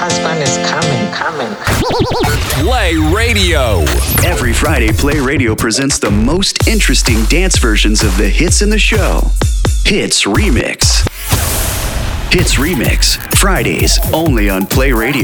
Husband is coming. Play Radio. Every Friday, Play Radio presents the most interesting dance versions of the hits in the show. Hits Remix. Hits Remix. Fridays only on Play Radio.